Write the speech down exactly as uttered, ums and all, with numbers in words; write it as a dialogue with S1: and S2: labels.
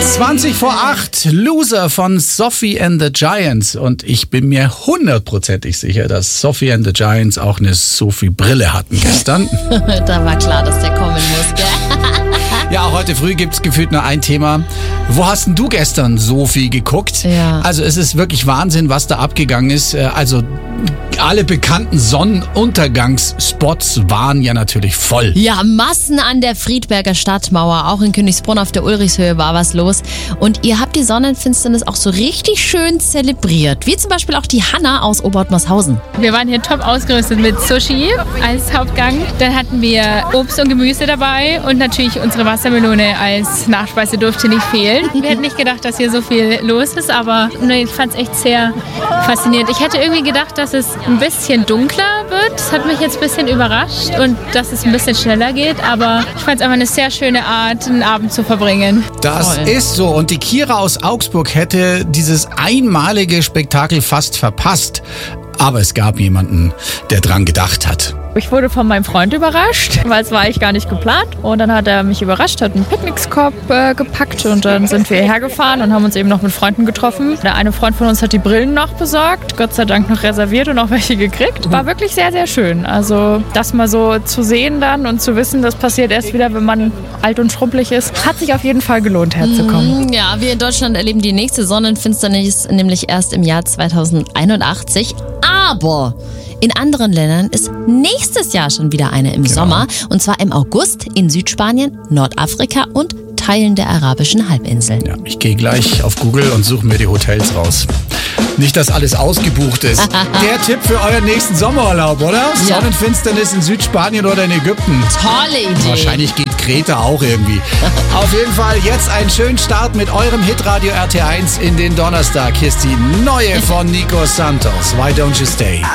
S1: zwanzig vor acht, Loser von Sophie and the Giants. Und ich bin mir hundertprozentig sicher, dass Sophie and the Giants auch eine Sophie-Brille hatten gestern.
S2: Da war klar, dass der kommen muss, gell?
S1: Ja, auch heute früh gibt's gefühlt nur ein Thema. Wo hast denn du gestern Sophie geguckt?
S2: Ja.
S1: Also es ist wirklich Wahnsinn, was da abgegangen ist. Also alle bekannten Sonnenuntergangsspots waren ja natürlich voll.
S2: Ja, Massen an der Friedberger Stadtmauer. Auch in Königsbrunn auf der Ulrichshöhe war was los. Und ihr habt die Sonnenfinsternis auch so richtig schön zelebriert. Wie zum Beispiel auch die Hanna aus Obertmershausen.
S3: Wir waren hier top ausgerüstet mit Sushi als Hauptgang. Dann hatten wir Obst und Gemüse dabei und natürlich unsere Wassermelone als Nachspeise durfte nicht fehlen. Wir hätten nicht gedacht, dass hier so viel los ist, aber ich fand es echt sehr faszinierend. Ich hätte irgendwie gedacht, dass es ein bisschen dunkler wird. Das hat mich jetzt ein bisschen überrascht und dass es ein bisschen schneller geht, aber ich fand es einfach eine sehr schöne Art, einen Abend zu verbringen.
S1: Das
S2: Toll.
S1: ist so. Und die Kira aus Augsburg hätte dieses einmalige Spektakel fast verpasst. Aber es gab jemanden, der dran gedacht hat.
S4: Ich wurde von meinem Freund überrascht, weil es war eigentlich gar nicht geplant. Und dann hat er mich überrascht, hat einen Picknickskorb äh, gepackt und dann sind wir hierher gefahren und haben uns eben noch mit Freunden getroffen. Der eine Freund von uns hat die Brillen noch besorgt, Gott sei Dank noch reserviert und auch welche gekriegt. War wirklich sehr, sehr schön. Also das mal so zu sehen dann und zu wissen, das passiert erst wieder, wenn man alt und schrumpelig ist, hat sich auf jeden Fall gelohnt, herzukommen.
S2: Ja, wir in Deutschland erleben die nächste Sonnenfinsternis nämlich erst im Jahr zweitausendeinundachtzig. Aber in anderen Ländern ist nächstes Jahr schon wieder eine im
S1: Genau.
S2: Sommer. Und zwar im August in Südspanien, Nordafrika und Teilen der arabischen Halbinsel.
S1: Ja, ich gehe gleich auf Google und suche mir die Hotels raus. Nicht, dass alles ausgebucht ist. Der Tipp für euren nächsten Sommerurlaub, oder?
S2: Ja.
S1: Sonnenfinsternis in Südspanien oder in Ägypten.
S2: Tolle Idee.
S1: Wahrscheinlich geht Kreta auch irgendwie. Auf jeden Fall jetzt einen schönen Start mit eurem Hitradio R T eins in den Donnerstag. Hier ist die neue von Nico Santos. Why Don't You Stay?